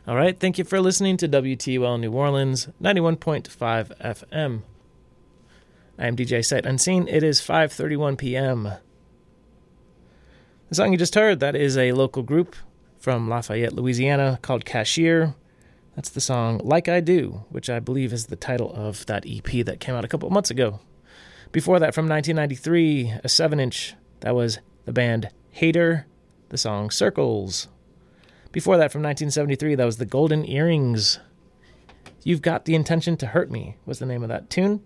All right, thank you for listening to WTUL New Orleans, 91.5 FM. I am DJ Sight Unseen. It is 5:31 p.m. The song you just heard, that is a local group from Lafayette, Louisiana, called Cashier. That's the song Like I Do, which I believe is the title of that EP that came out a couple of months ago. Before that, from 1993, a 7-inch, that was the band Hater, the song Circles. Before that, from 1973, that was the Golden Earrings. You've Got the Intention to Hurt Me was the name of that tune.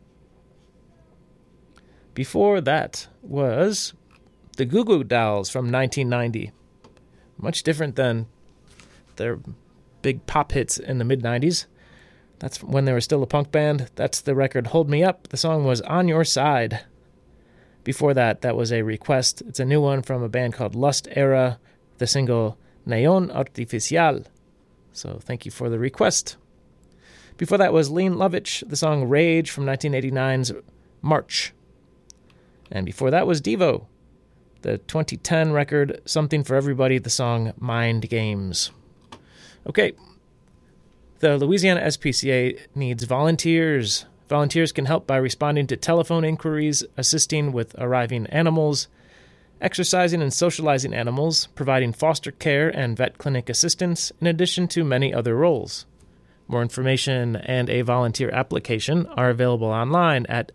Before that was the Goo Goo Dolls from 1990. Much different than their big pop hits in the mid-90s. That's when they were still a punk band. That's the record Hold Me Up. The song was On Your Side. Before that, that was a request. It's a new one from a band called Lust Era, the single Neon Artificial. So thank you for the request. Before that was Lean Lovitch, the song Rage from 1989's March. And before that was Devo, the 2010 record Something for Everybody, the song Mind Games. Okay, the Louisiana SPCA needs volunteers. Volunteers can help by responding to telephone inquiries, assisting with arriving animals, exercising and socializing animals, providing foster care and vet clinic assistance, in addition to many other roles. More information and a volunteer application are available online at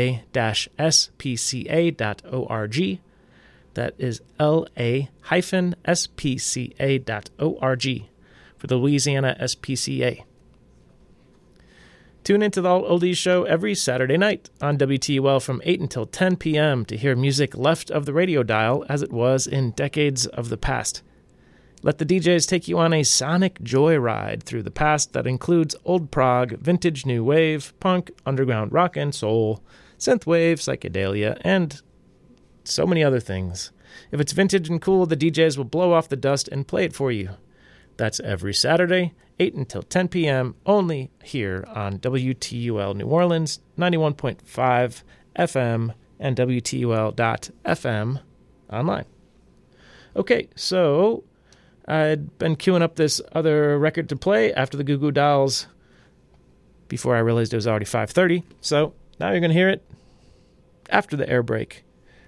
la-spca.org. That is la-spca.org for the Louisiana SPCA. Tune into the All Oldies show every Saturday night on WTUL from 8 until 10 p.m. to hear music left of the radio dial as it was in decades of the past. Let the DJs take you on a sonic joyride through the past that includes old prog, vintage new wave, punk, underground rock and soul, synthwave, psychedelia, and so many other things. If it's vintage and cool, the DJs will blow off the dust and play it for you. That's every Saturday, 8 until 10 p.m., only here on WTUL New Orleans, 91.5 FM, and WTUL.FM online. Okay, so I'd been queuing up this other record to play after the Goo Goo Dolls before I realized it was already 5:30, so now you're going to hear it after the air break.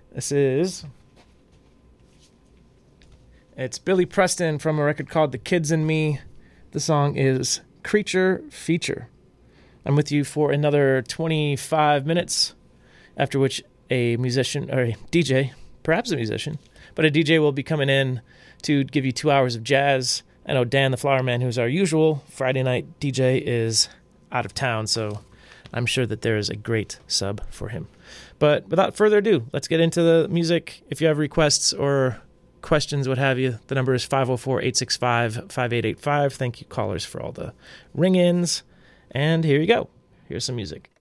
It's Billy Preston from a record called The Kids and Me. The song is Creature Feature. I'm with you for another 25 minutes, after which a musician, or a DJ, perhaps a musician, but a DJ will be coming in to give you 2 hours of jazz. I know Dan the Flower Man, who's our usual Friday night DJ, is out of town, so I'm sure that there is a great sub for him. But without further ado, let's get into the music. If you have requests or questions, what have you, the number is 504-865-5885. Thank you, callers, for all the ring-ins. And here you go. Here's some music.